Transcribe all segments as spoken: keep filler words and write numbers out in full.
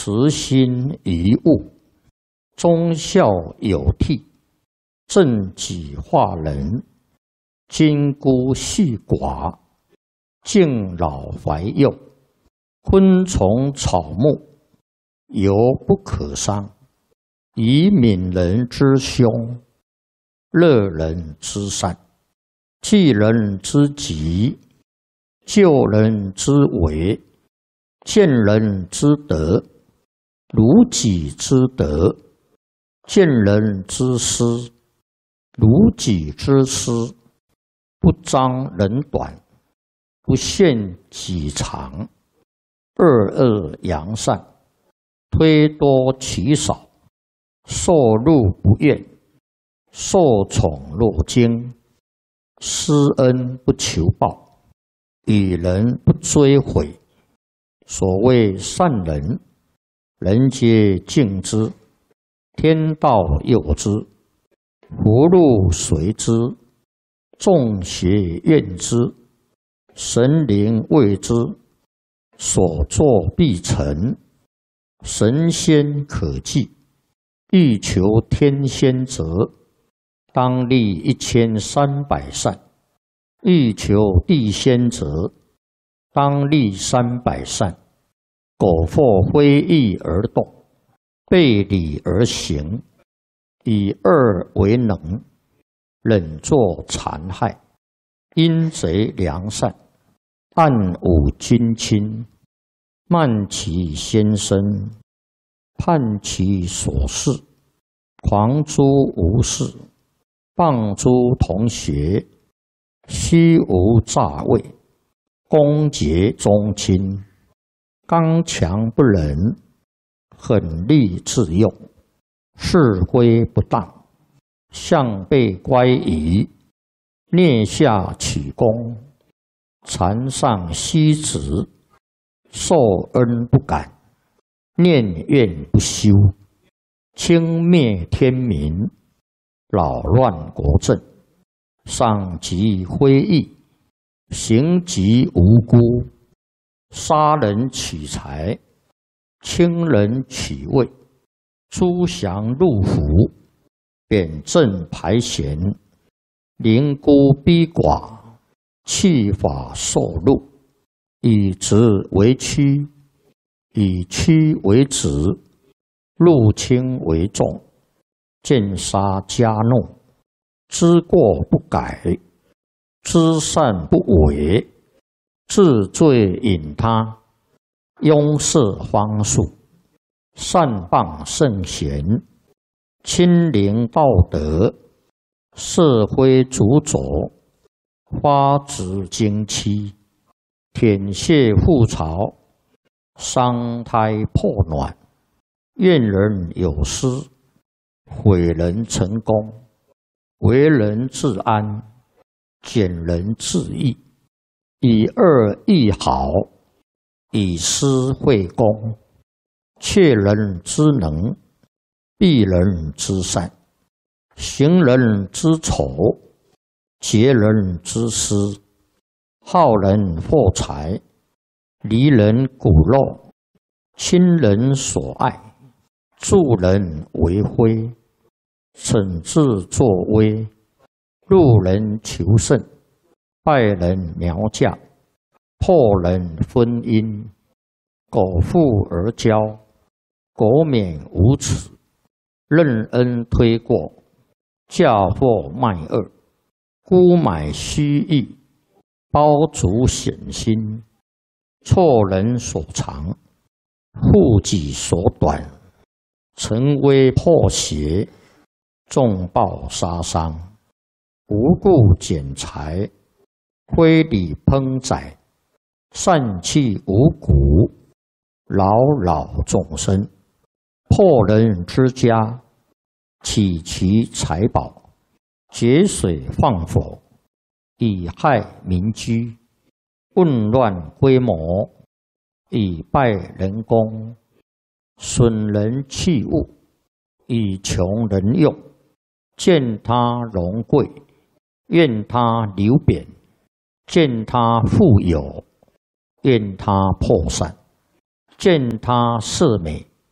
慈心于物，忠孝有悌，正己化人，金孤细寡，敬老怀幼，昆虫草木，犹不可伤。以悯人之凶，乐人之善，济人之急，救人之危，见人之德，如己之德；见人之失，如己之失。不彰人短，不限己长，恶恶扬善，推多取少，受禄不怨，受宠若惊，施恩不求报，与人不追悔。所谓善人，人皆敬之，天道佑之，福禄随之，众邪怨之，神灵畏之，所作必成，神仙可祭。欲求天仙者，当立一千三百善；欲求地仙者，当立三百善。苟或非义而动，背礼而行，以恶为能，忍作残害，阴贼良善，暗忤君亲，慢其先生，叛其所事，狂诸无事，谤诸同学，虚无诈伪，攻讦宗亲，刚强不仁，狠戾自用，是非不当，向背乖疑，蹑下取功，残上息职，受恩不感，念怨不休，轻蔑天民，扰乱国政，伤及非义，行及无辜，杀人取财，轻人取位，诛降入府，贬正排贤，凌孤逼寡，弃法受禄，以直为曲，以曲为直，入轻为重，见杀加怒，知过不改，知善不为，治罪引他，拥塞方术，善谤圣贤，亲临道德，社会主佐，发指经期，舔血覆巢，伤胎破卵，怨人有失，毁人成功，为人自安，减人自义，以恶易好，以私会公，窃人之能，避人之善，行人之丑，劫人之私，好人获财，离人骨肉，亲人所爱，助人为非，惩治作威，入人求胜，败人苗嫁，破人婚姻，苟富而骄，苟免无耻，任恩推过，嫁祸卖恶，沽买虚意，包足险心，错人所长，护己所短，成威破邪，重暴杀伤，无故减财，非礼烹宰，散弃五谷，扰扰众生，破人之家，起其财宝，节水放火，以害民居，混乱规模，以败人功，损人器物，以穷人用，见他荣贵，愿他流贬，见他富有，愿他破散，见他色美，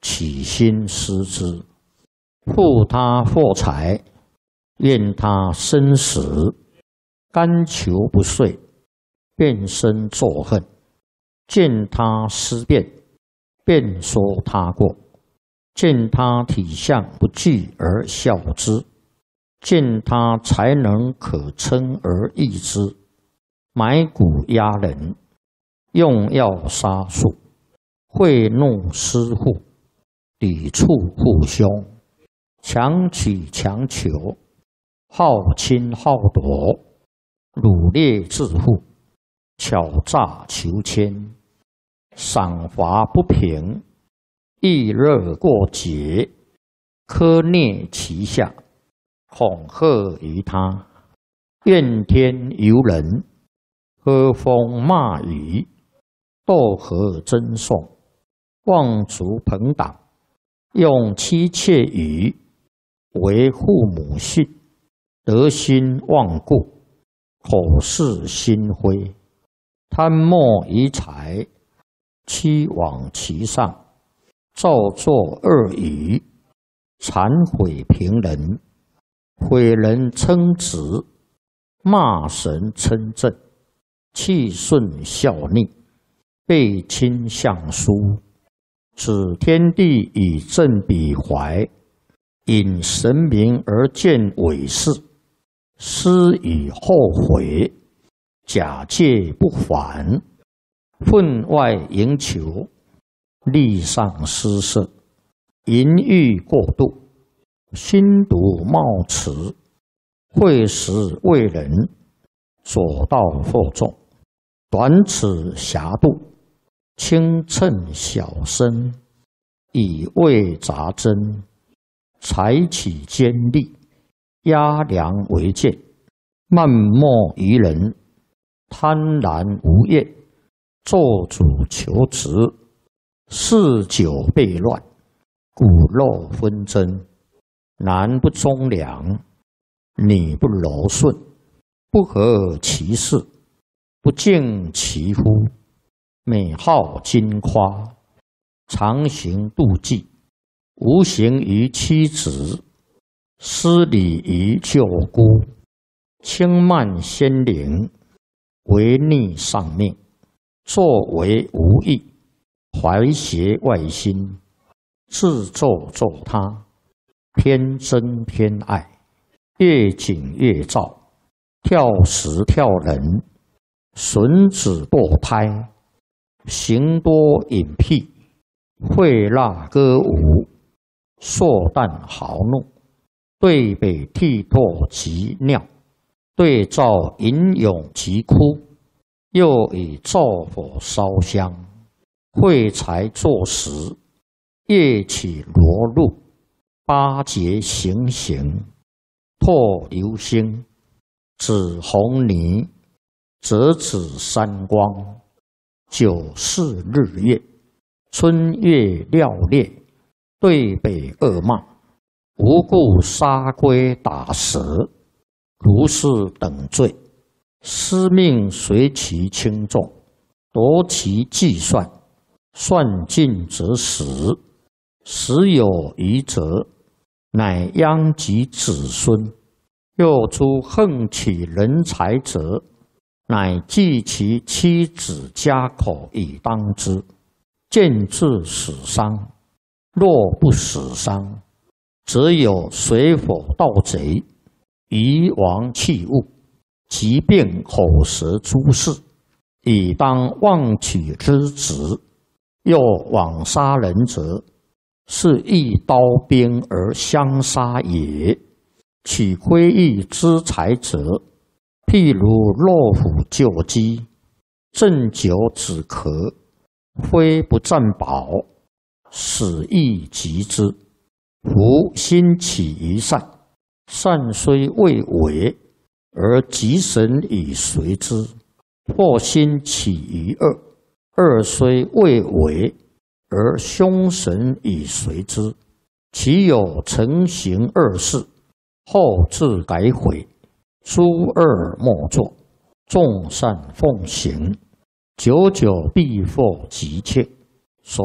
起心思之，护他祸财，愿他生死，甘求不遂，便生作恨。见他思变，便说他过；见他体相不具而笑之；见他才能可称而异之。埋骨压人，用药杀术，贿赂施护，抵触父兄，强取强求，好侵好夺，掳掠致富，巧诈求迁，赏罚不平，易热过节，苛虐其下，恐吓于他，怨天尤人，喝风骂雨，斗和争讼，妄族朋党，用妻妾语，为父母信，德心忘故，口是心非，贪墨遗财，欺罔其上，造作恶语，谄毁平人，毁人称直，骂神称正，气顺效逆，背亲相疏，指天地以正彼怀，引神明而见伪事，思以后悔，假借不还，分外营求，力上失色，淫欲过度，心毒冒迟，会时为人，左道惑众，短尺狭度，轻称小身，以为杂针，采取尖利，压梁为剑，漫莫于人，贪婪无厌，做主求职，嗜酒悖乱，骨肉纷争，男不忠良，女不柔顺，不合其事，不敬其夫，美好矜夸，常行妒忌，无形于妻子，失礼于舅姑，轻慢先灵，违逆上命，作为无益，怀邪外心，自咒咒他，偏憎偏爱，越紧越躁，跳时跳人，损子堕胎，行多隐僻，会蜡歌舞，硕诞豪怒，对北涕唾及尿，对照吟咏及哭，又以灶火烧香，会财作食，夜起罗露，八节行刑，唾流星，指红泥，折指三光，九四日月，春月料烈，对北恶骂，无故杀龟打蛇，如是等罪，司命随其轻重，夺其计算，算尽则死，死有余则，乃殃及子孙。又诸横取人财者，乃计其妻子家口以当之，见至死伤。若不死伤，则有水火盗贼，夷王器物，疾病口舌诸事，以当妄取之职。又枉杀人者，是一刀兵而相杀也。取窥益之财者，譬如落虎救鸡，鸩酒止咳，非不占宝，死亦及之。夫心起于善，善虽未为，而吉神以随之；或心起于恶，恶虽未为，而凶神以随之。其有成行恶事，后自改悔，诸恶莫作，众善奉行，久久必获吉切。